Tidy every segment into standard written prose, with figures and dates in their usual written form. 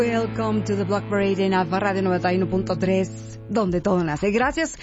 Welcome to the Block Parade en Alfa Radio 91.3, donde todo nace. Gracias.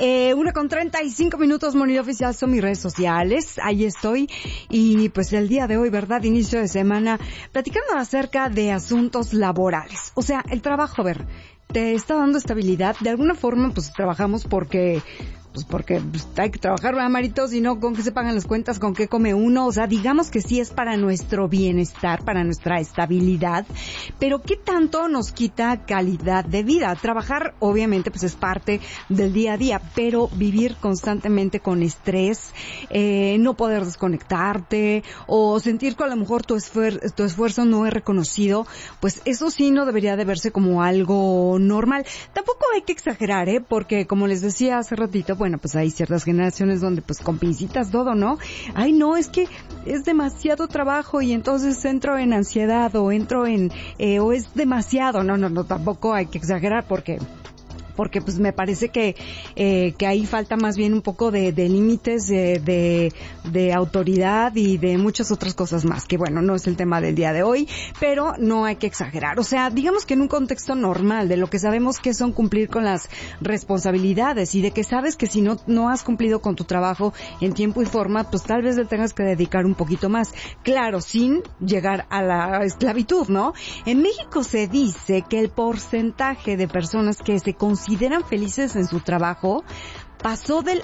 1:35 Monil Oficial son mis redes sociales. Ahí estoy. Y pues el día de hoy, ¿verdad? Inicio de semana, platicando acerca de asuntos laborales. O sea, el trabajo, a ver, te está dando estabilidad. De alguna forma, pues trabajamos porque hay que trabajar, ¿verdad, Marito? Si no, ¿con qué se pagan las cuentas? ¿Con qué come uno? O sea, digamos que sí es para nuestro bienestar, para nuestra estabilidad, pero ¿qué tanto nos quita calidad de vida? Trabajar, obviamente, pues es parte del día a día, pero vivir constantemente con estrés, no poder desconectarte, o sentir que a lo mejor tu esfuerzo no es reconocido, pues eso sí no debería de verse como algo normal. Tampoco hay que exagerar, porque como les decía hace ratito, bueno, pues hay ciertas generaciones donde pues con pincitas todo, ¿no? Ay, no, es que es demasiado trabajo y entonces entro en ansiedad o entro en, o es demasiado. No, tampoco hay que exagerar porque pues me parece que ahí falta más bien un poco de límites de autoridad y de muchas otras cosas más, que bueno, no es el tema del día de hoy, pero no hay que exagerar. O sea, digamos que en un contexto normal, de lo que sabemos que son cumplir con las responsabilidades y de que sabes que si no has cumplido con tu trabajo en tiempo y forma, pues tal vez le tengas que dedicar un poquito más. Claro, sin llegar a la esclavitud, ¿no? En México se dice que el porcentaje de personas que se consideran felices en su trabajo pasó del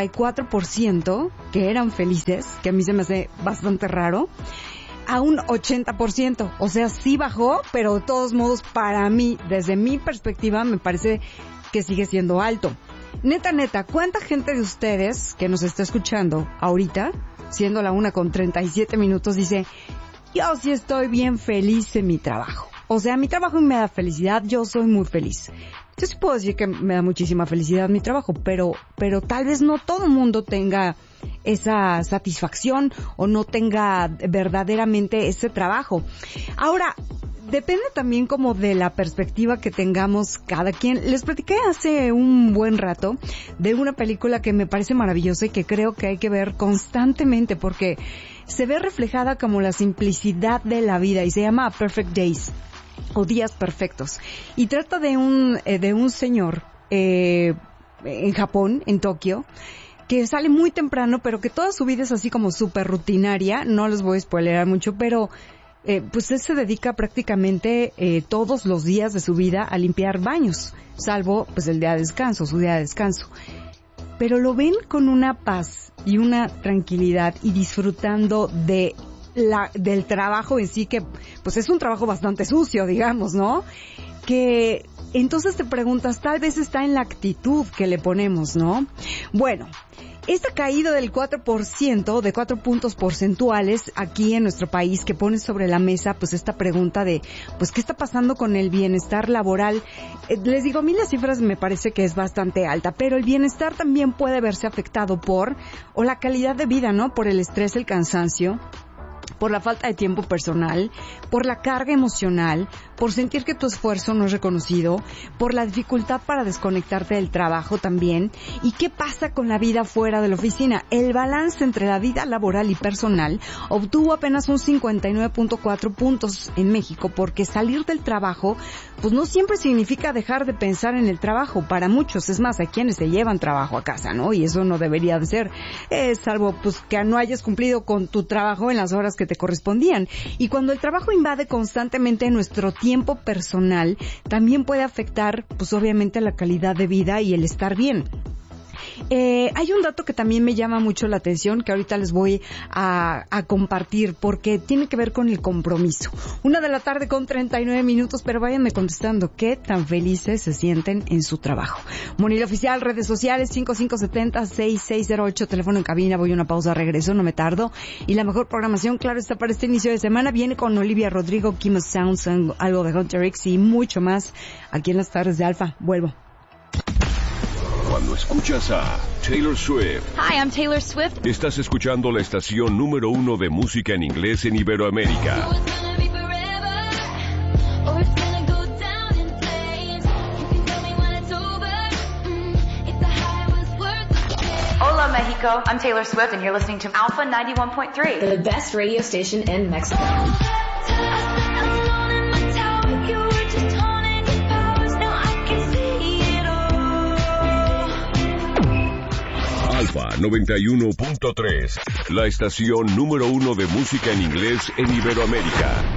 84%, que eran felices, que a mí se me hace bastante raro, a un 80%. O sea, sí bajó, pero de todos modos, para mí, desde mi perspectiva, me parece que sigue siendo alto. Neta, ¿cuánta gente de ustedes que nos está escuchando ahorita, siendo la 1:37, dice, yo sí estoy bien feliz en mi trabajo? O sea, mi trabajo me da felicidad, yo soy muy feliz. Yo sí puedo decir que me da muchísima felicidad mi trabajo, pero tal vez no todo el mundo tenga esa satisfacción o no tenga verdaderamente ese trabajo. Ahora, depende también como de la perspectiva que tengamos cada quien. Les platiqué hace un buen rato de una película que me parece maravillosa y que creo que hay que ver constantemente porque se ve reflejada como la simplicidad de la vida y se llama Perfect Days o Días Perfectos, y trata de un señor en Japón, en Tokio, que sale muy temprano, pero que toda su vida es así como súper rutinaria. No les voy a spoilerar mucho, pero pues él se dedica prácticamente todos los días de su vida a limpiar baños, salvo pues el día de descanso, su día de descanso. Pero lo ven con una paz y una tranquilidad y disfrutando del trabajo en sí, que pues es un trabajo bastante sucio, digamos, ¿no? Que entonces te preguntas, tal vez está en la actitud que le ponemos, ¿no? Bueno, esta caída del 4%, de 4 puntos porcentuales aquí en nuestro país, que pone sobre la mesa pues esta pregunta de, pues, ¿qué está pasando con el bienestar laboral? Les digo, a mí las cifras me parece que es bastante alta, pero el bienestar también puede verse afectado o la calidad de vida, ¿no? Por el estrés, el cansancio, por la falta de tiempo personal, por la carga emocional, por sentir que tu esfuerzo no es reconocido, por la dificultad para desconectarte del trabajo también. ¿Y qué pasa con la vida fuera de la oficina? El balance entre la vida laboral y personal obtuvo apenas un 59.4 puntos en México, porque salir del trabajo pues no siempre significa dejar de pensar en el trabajo. Para muchos, es más, hay quienes se llevan trabajo a casa, ¿no? Y eso no debería de ser, salvo pues que no hayas cumplido con tu trabajo en las horas que te correspondían. Y cuando el trabajo invade constantemente nuestro tiempo personal, también puede afectar pues obviamente la calidad de vida y el estar bien. Hay un dato que también me llama mucho la atención, que ahorita les voy a compartir, porque tiene que ver con el compromiso. 1:39 p.m, pero váyanme contestando qué tan felices se sienten en su trabajo. Monil Oficial, redes sociales, 5570-6608, teléfono en cabina. Voy a una pausa, regreso, no me tardo. Y la mejor programación, claro, está para este inicio de semana. Viene con Olivia Rodrigo, Kim Sounds, algo de Hunter X y mucho más aquí en las tardes de Alfa. Vuelvo. Cuando escuchas a Taylor Swift. Hi, I'm Taylor Swift. Estás escuchando la estación número 1 de música en inglés en Iberoamérica. Hola, Mexico. I'm Taylor Swift, and you're listening to Alpha 91.3, the best radio station in Mexico. Alfa 91.3, la estación número 1 de música en inglés en Iberoamérica.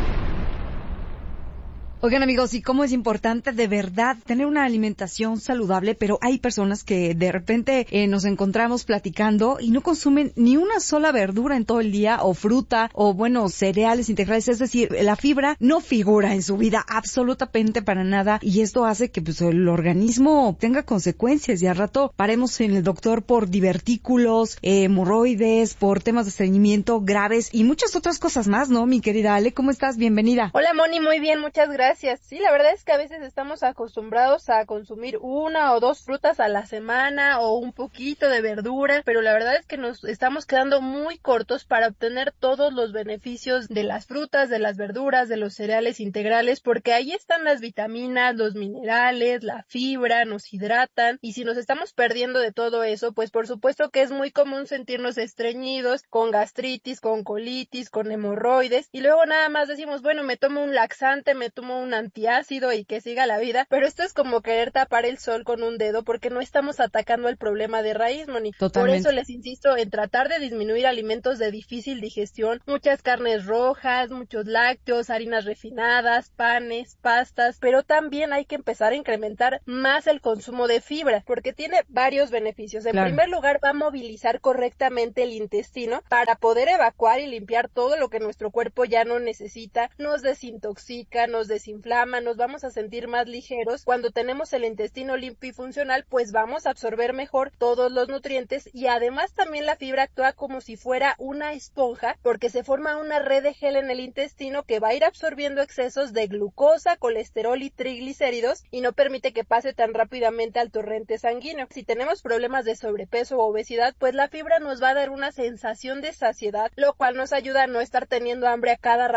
Oigan amigos, y cómo es importante de verdad tener una alimentación saludable, pero hay personas que de repente nos encontramos platicando y no consumen ni una sola verdura en todo el día, o fruta, o bueno, cereales integrales, es decir, la fibra no figura en su vida absolutamente para nada, y esto hace que pues el organismo tenga consecuencias, y al rato paremos en el doctor por divertículos, hemorroides, por temas de estreñimiento graves y muchas otras cosas más, ¿no, mi querida Ale? ¿Cómo estás? Bienvenida. Hola Moni, muy bien, muchas gracias. Sí, la verdad es que a veces estamos acostumbrados a consumir 1 o 2 frutas a la semana o un poquito de verdura, pero la verdad es que nos estamos quedando muy cortos para obtener todos los beneficios de las frutas, de las verduras, de los cereales integrales, porque ahí están las vitaminas, los minerales, la fibra, nos hidratan, y si nos estamos perdiendo de todo eso, pues por supuesto que es muy común sentirnos estreñidos, con gastritis, con colitis, con hemorroides, y luego nada más decimos, bueno, me tomo un laxante, me tomo un antiácido y que siga la vida, pero esto es como querer tapar el sol con un dedo porque no estamos atacando el problema de raíz, Moni. Totalmente. Por eso les insisto en tratar de disminuir alimentos de difícil digestión, muchas carnes rojas, muchos lácteos, harinas refinadas, panes, pastas, pero también hay que empezar a incrementar más el consumo de fibra porque tiene varios beneficios. En primer lugar, va a movilizar correctamente el intestino para poder evacuar y limpiar todo lo que nuestro cuerpo ya no necesita, nos desintoxica, nos desinflama, nos vamos a sentir más ligeros. Cuando tenemos el intestino limpio y funcional, pues vamos a absorber mejor todos los nutrientes, y además también la fibra actúa como si fuera una esponja porque se forma una red de gel en el intestino que va a ir absorbiendo excesos de glucosa, colesterol y triglicéridos y no permite que pase tan rápidamente al torrente sanguíneo. Si tenemos problemas de sobrepeso o obesidad, pues la fibra nos va a dar una sensación de saciedad, lo cual nos ayuda a no estar teniendo hambre a cada rato